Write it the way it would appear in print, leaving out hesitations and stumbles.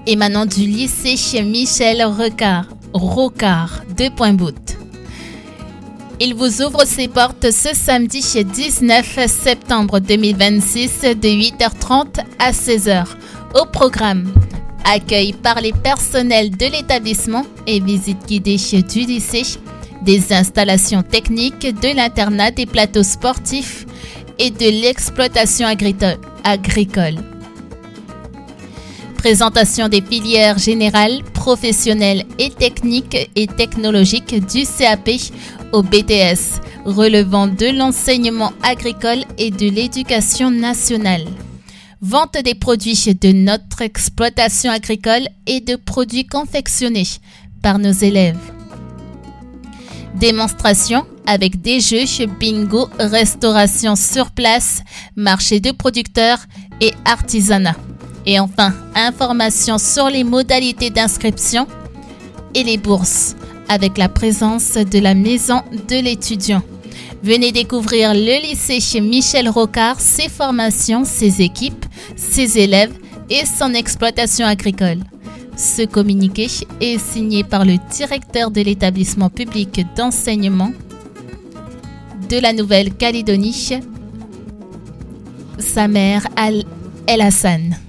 émanant du lycée chez Michel Rocard de Pointe-Bout. Il vous ouvre ses portes ce samedi 19 septembre 2026 de 8h30 à 16h. Au programme, accueil par les personnels de l'établissement et visite guidée du lycée, des installations techniques de l'internat, des plateaux sportifs et de l'exploitation agricole. Présentation des filières générales, professionnelles et techniques et technologiques du CAP au BTS, relevant de l'enseignement agricole et de l'éducation nationale. Vente des produits de notre exploitation agricole et de produits confectionnés par nos élèves. Démonstration avec des jeux, bingo, restauration sur place, marché de producteurs et artisanat. Et enfin, informations sur les modalités d'inscription et les bourses avec la présence de la maison de l'étudiant. Venez découvrir le lycée chez Michel Rocard, ses formations, ses équipes, ses élèves et son exploitation agricole. Ce communiqué est signé par le directeur de l'établissement public d'enseignement de la Nouvelle-Calédonie, Samer El Hassan.